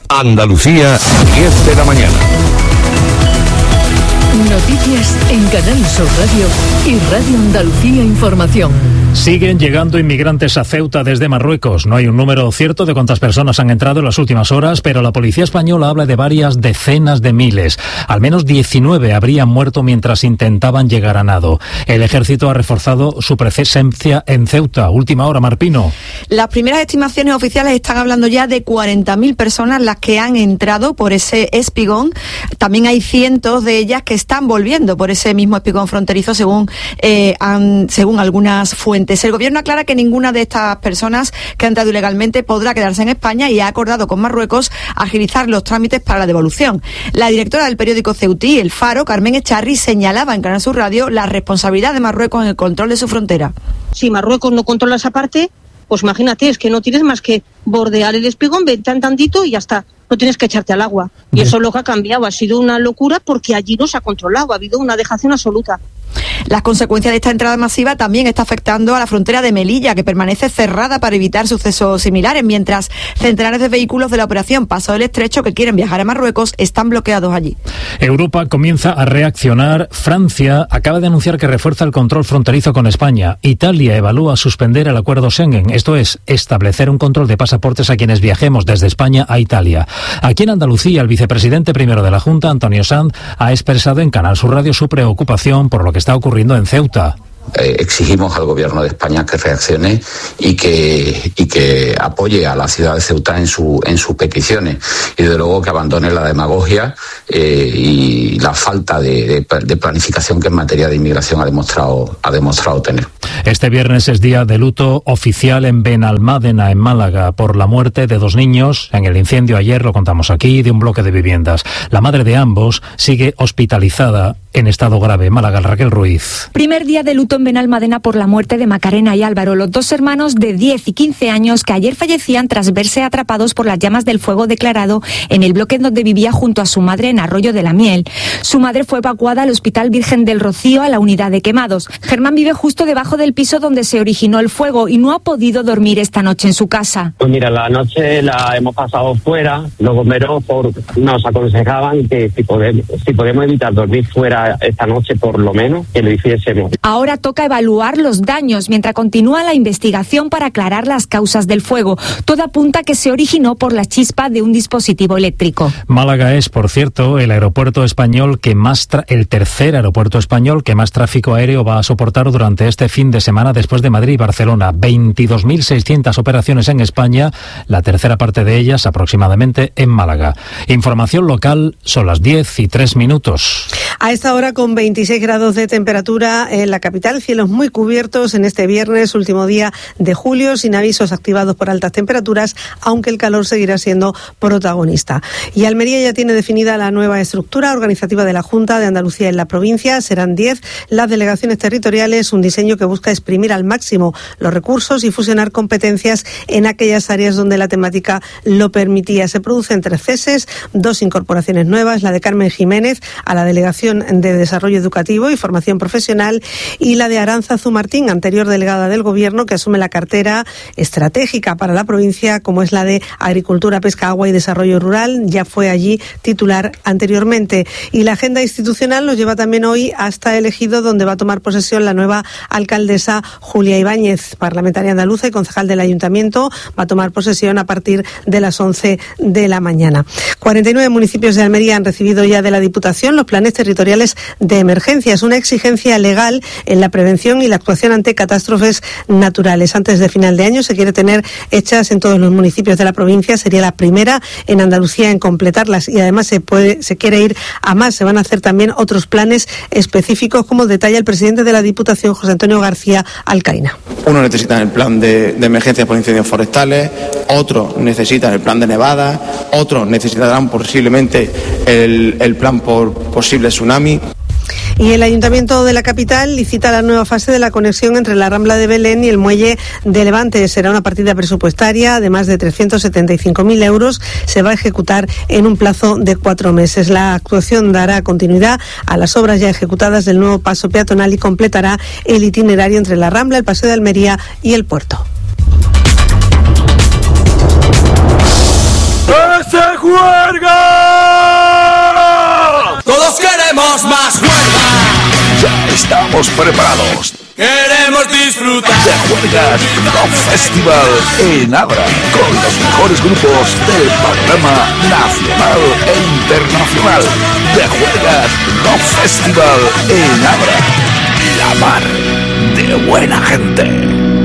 Andalucía, 10 de la mañana. Noticias en Canal Sur Radio y Radio Andalucía Información. Siguen llegando inmigrantes a Ceuta desde Marruecos. No hay un número cierto de cuántas personas han entrado en las últimas horas, pero la policía española habla de varias decenas de miles. Al menos 19 habrían muerto mientras intentaban llegar a nado. El ejército ha reforzado su presencia en Ceuta. Última hora, Marpino. Las primeras estimaciones oficiales están hablando ya de 40.000 personas las que han entrado por ese espigón. También hay cientos de ellas que están volviendo por ese mismo espigón fronterizo, según algunas fuentes. El gobierno aclara que ninguna de estas personas que han entrado ilegalmente podrá quedarse en España y ha acordado con Marruecos agilizar los trámites para la devolución. La directora del periódico ceutí, El Faro, Carmen Echarri, señalaba en Canal Sur Radio la responsabilidad de Marruecos en el control de su frontera. Si Marruecos no controla esa parte, pues imagínate, es que no tienes más que bordear el espigón, vete tantito y ya está. No tienes que echarte al agua. Y eso es lo que ha cambiado. Ha sido una locura porque allí no se ha controlado. Ha habido una dejación absoluta. Las consecuencias de esta entrada masiva también está afectando a la frontera de Melilla, que permanece cerrada para evitar sucesos similares, mientras centenares de vehículos de la operación Paso del Estrecho que quieren viajar a Marruecos están bloqueados allí. Europa comienza a reaccionar. Francia acaba de anunciar que refuerza el control fronterizo con España. Italia evalúa suspender el acuerdo Schengen, esto es, establecer un control de pasaportes a quienes viajemos desde España a Italia. Aquí en Andalucía, el vicepresidente primero de la Junta, Antonio Sanz, ha expresado en Canal Sur Radio su preocupación por lo que está ocurriendo en Ceuta. Exigimos al gobierno de España que reaccione y que apoye a la ciudad de Ceuta en sus peticiones y desde luego que abandone la demagogia y la falta de planificación que en materia de inmigración ha demostrado tener. Este viernes es día de luto oficial en Benalmádena, en Málaga, por la muerte de 2 niños en el incendio ayer, lo contamos aquí, de un bloque de viviendas. La madre de ambos sigue hospitalizada en estado grave. Málaga, Raquel Ruiz. Primer día de luto en Benalmádena por la muerte de Macarena y Álvaro, los 2 hermanos de 10 y 15 años que ayer fallecían tras verse atrapados por las llamas del fuego declarado en el bloque donde vivía junto a su madre en Arroyo de la Miel. Su madre fue evacuada al Hospital Virgen del Rocío, a la unidad de quemados. Germán vive justo debajo del piso donde se originó el fuego y no ha podido dormir esta noche en su casa. Pues mira, la noche la hemos pasado fuera. Los bomberos nos aconsejaban que si podemos evitar dormir fuera esta noche, por lo menos que lo hiciésemos. Ahora toca evaluar los daños mientras continúa la investigación para aclarar las causas del fuego. Todo apunta a que se originó por la chispa de un dispositivo eléctrico. Málaga es, por cierto, el aeropuerto español el tercer aeropuerto español que más tráfico aéreo va a soportar durante este fin de semana después de Madrid y Barcelona. 22.600 operaciones en España, la tercera parte de ellas aproximadamente en Málaga. Información local, son las 10:03. A esta hora con 26 grados de temperatura en la capital, cielos muy cubiertos en este viernes, último día de julio, sin avisos activados por altas temperaturas, aunque el calor seguirá siendo protagonista. Y Almería ya tiene definida la nueva estructura organizativa de la Junta de Andalucía en la provincia. Serán 10 las delegaciones territoriales, un diseño que busca exprimir al máximo los recursos y fusionar competencias en aquellas áreas donde la temática lo permitía. Se producen 3 ceses, 2 incorporaciones nuevas, la de Carmen Jiménez a la Delegación de Desarrollo Educativo y Formación Profesional y la de Aranza Zumartín, anterior delegada del Gobierno, que asume la cartera estratégica para la provincia, como es la de Agricultura, Pesca, Agua y Desarrollo Rural. Ya fue allí titular anteriormente. Y la agenda institucional nos lleva también hoy hasta el Ejido, donde va a tomar posesión la nueva alcaldesa Julia Ibáñez, parlamentaria andaluza y concejal del Ayuntamiento. Va a tomar posesión a partir de las 11 de la mañana. 49 municipios de Almería han recibido ya de la Diputación los planes territoriales de emergencia. Es una exigencia legal en la prevención y la actuación ante catástrofes naturales. Antes de final de año se quiere tener hechas en todos los municipios de la provincia. Sería la primera en Andalucía en completarlas y además se quiere ir a más. Se van a hacer también otros planes específicos, como detalla el presidente de la Diputación, José Antonio García Alcaina. Uno necesita el plan de emergencias por incendios forestales, otros necesitan el plan de nevadas, otros necesitarán posiblemente el plan por posible tsunami. Y el Ayuntamiento de la capital licita la nueva fase de la conexión entre la Rambla de Belén y el Muelle de Levante. Será una partida presupuestaria de más de 375.000 euros. Se va a ejecutar en un plazo de 4 meses. La actuación dará continuidad a las obras ya ejecutadas del nuevo paso peatonal y completará el itinerario entre la Rambla, el Paseo de Almería y el puerto. juerga! Todos queremos más juerga. Ya estamos preparados. Queremos disfrutar de Juergas Rock Festival en Abra, con los mejores grupos del panorama nacional e internacional. De Juergas Rock Festival en Abra, la mar de buena gente.